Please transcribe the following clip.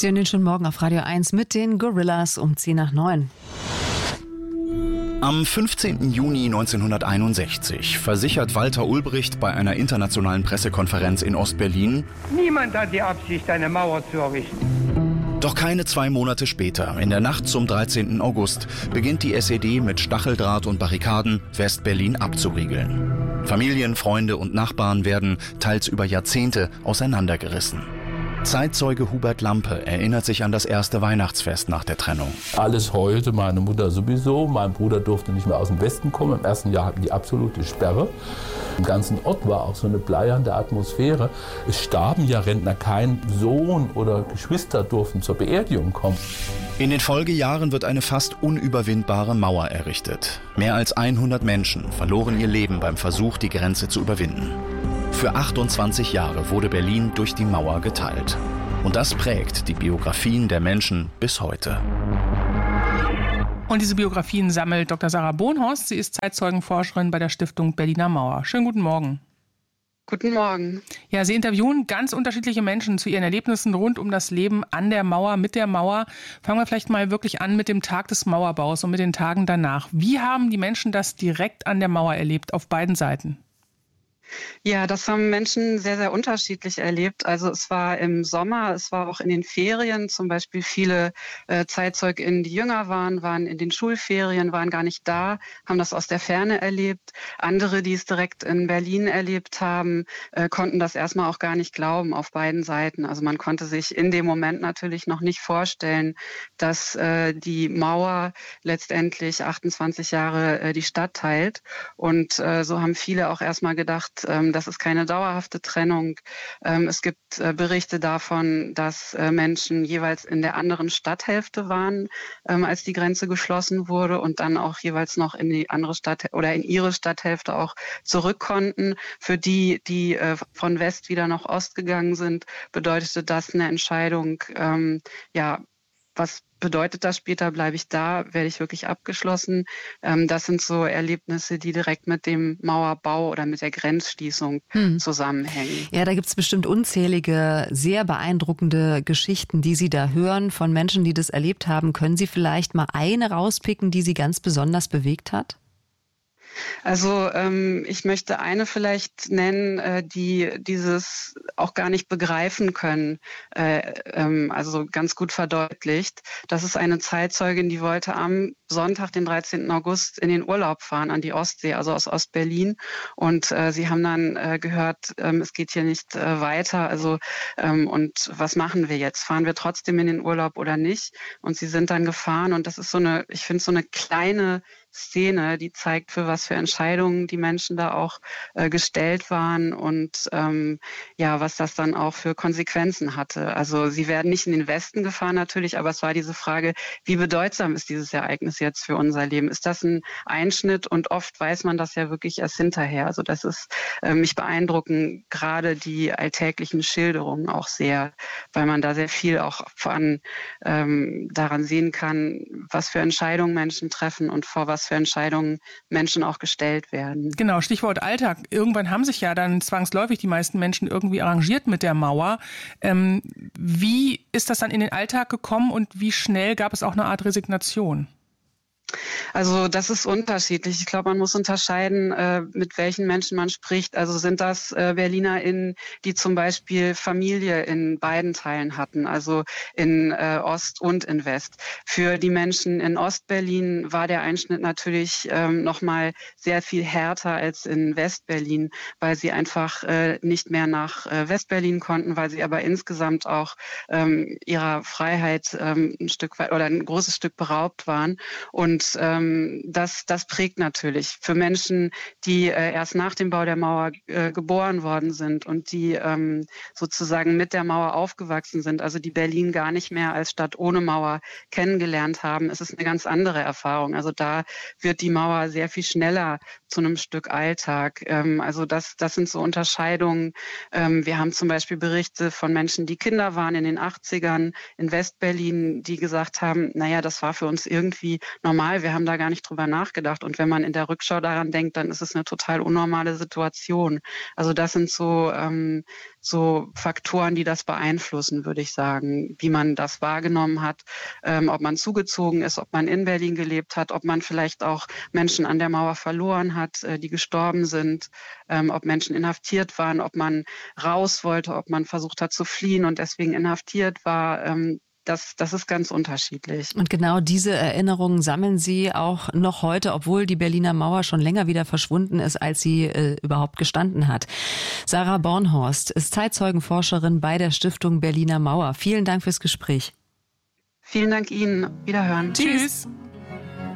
Sie hören den schönen Morgen auf Radio 1 mit den Gorillas um 8:50. Am 15. Juni 1961 versichert Walter Ulbricht bei einer internationalen Pressekonferenz in Ostberlin: Niemand hat die Absicht, eine Mauer zu errichten. Doch keine 2 Monate später, in der Nacht zum 13. August, beginnt die SED mit Stacheldraht und Barrikaden Westberlin abzuriegeln. Familien, Freunde und Nachbarn werden teils über Jahrzehnte auseinandergerissen. Zeitzeuge Hubert Lampe erinnert sich an das erste Weihnachtsfest nach der Trennung. Alles heulte, meine Mutter sowieso. Mein Bruder durfte nicht mehr aus dem Westen kommen. Im ersten Jahr hatten die absolute Sperre. Im ganzen Ort war auch so eine bleiernde Atmosphäre. Es starben ja Rentner. Kein Sohn oder Geschwister durften zur Beerdigung kommen. In den Folgejahren wird eine fast unüberwindbare Mauer errichtet. Mehr als 100 Menschen verloren ihr Leben beim Versuch, die Grenze zu überwinden. Für 28 Jahre wurde Berlin durch die Mauer geteilt. Und das prägt die Biografien der Menschen bis heute. Und diese Biografien sammelt Dr. Sarah Bohnhorst. Sie ist Zeitzeugenforscherin bei der Stiftung Berliner Mauer. Schönen guten Morgen. Guten Morgen. Ja, Sie interviewen ganz unterschiedliche Menschen zu ihren Erlebnissen rund um das Leben an der Mauer, mit der Mauer. Fangen wir vielleicht mal wirklich an mit dem Tag des Mauerbaus und mit den Tagen danach. Wie haben die Menschen das direkt an der Mauer erlebt, auf beiden Seiten? Ja, das haben Menschen sehr, sehr unterschiedlich erlebt. Also es war im Sommer, es war auch in den Ferien, zum Beispiel viele ZeitzeugInnen, die jünger waren in den Schulferien, waren gar nicht da, haben das aus der Ferne erlebt. Andere, die es direkt in Berlin erlebt haben, konnten das erstmal auch gar nicht glauben auf beiden Seiten. Also man konnte sich in dem Moment natürlich noch nicht vorstellen, dass die Mauer letztendlich 28 Jahre die Stadt teilt. Und so haben viele auch erstmal gedacht, das ist keine dauerhafte Trennung. Es gibt Berichte davon, dass Menschen jeweils in der anderen Stadthälfte waren, als die Grenze geschlossen wurde und dann auch jeweils noch in die andere Stadt oder in ihre Stadthälfte auch zurück konnten. Für die von West wieder nach Ost gegangen sind, bedeutete das eine Entscheidung, was bedeutet das später? Bleibe ich da? Werde ich wirklich abgeschlossen? Das sind so Erlebnisse, die direkt mit dem Mauerbau oder mit der Grenzschließung zusammenhängen. Ja, da gibt es bestimmt unzählige, sehr beeindruckende Geschichten, die Sie da hören von Menschen, die das erlebt haben. Können Sie vielleicht mal eine rauspicken, die Sie ganz besonders bewegt hat? Also ich möchte eine vielleicht nennen, die dieses auch gar nicht begreifen können, also ganz gut verdeutlicht. Das ist eine Zeitzeugin, die wollte am Sonntag, den 13. August, in den Urlaub fahren an die Ostsee, also aus Ostberlin. Und sie haben dann gehört, es geht hier nicht weiter. Also und was machen wir jetzt? Fahren wir trotzdem in den Urlaub oder nicht? Und sie sind dann gefahren und das ist ich finde so eine kleine Szene, die zeigt, für was für Entscheidungen die Menschen da auch gestellt waren und was das dann auch für Konsequenzen hatte. Also sie werden nicht in den Westen gefahren natürlich, aber es war diese Frage, wie bedeutsam ist dieses Ereignis jetzt für unser Leben? Ist das ein Einschnitt? Und oft weiß man das ja wirklich erst hinterher. Also das ist, mich beeindrucken gerade die alltäglichen Schilderungen auch sehr, weil man da sehr viel auch daran sehen kann, was für Entscheidungen Menschen treffen und vor was für Entscheidungen Menschen auch gestellt werden. Genau, Stichwort Alltag. Irgendwann haben sich ja dann zwangsläufig die meisten Menschen irgendwie arrangiert mit der Mauer. Wie ist das dann in den Alltag gekommen und wie schnell gab es auch eine Art Resignation? Also das ist unterschiedlich. Ich glaube, man muss unterscheiden, mit welchen Menschen man spricht. Also sind das BerlinerInnen, die zum Beispiel Familie in beiden Teilen hatten, also in Ost und in West. Für die Menschen in Ostberlin war der Einschnitt natürlich nochmal sehr viel härter als in Westberlin, weil sie einfach nicht mehr nach Westberlin konnten, weil sie aber insgesamt auch ihrer Freiheit ein Stück weit oder ein großes Stück beraubt waren. Und das prägt natürlich für Menschen, die erst nach dem Bau der Mauer geboren worden sind und die sozusagen mit der Mauer aufgewachsen sind, also die Berlin gar nicht mehr als Stadt ohne Mauer kennengelernt haben. Es ist eine ganz andere Erfahrung. Also da wird die Mauer sehr viel schneller zu einem Stück Alltag. Also das sind so Unterscheidungen. Wir haben zum Beispiel Berichte von Menschen, die Kinder waren in den 80ern in Westberlin, die gesagt haben, naja, das war für uns irgendwie normal normal, wir haben da gar nicht drüber nachgedacht. Und wenn man in der Rückschau daran denkt, dann ist es eine total unnormale Situation. Also das sind so Faktoren, die das beeinflussen, würde ich sagen, wie man das wahrgenommen hat, ob man zugezogen ist, ob man in Berlin gelebt hat, ob man vielleicht auch Menschen an der Mauer verloren hat, die gestorben sind, ob Menschen inhaftiert waren, ob man raus wollte, ob man versucht hat zu fliehen und deswegen inhaftiert war. Das ist ganz unterschiedlich. Und genau diese Erinnerungen sammeln Sie auch noch heute, obwohl die Berliner Mauer schon länger wieder verschwunden ist, als sie überhaupt gestanden hat. Sarah Bornhorst ist Zeitzeugenforscherin bei der Stiftung Berliner Mauer. Vielen Dank fürs Gespräch. Vielen Dank Ihnen. Wiederhören. Tschüss.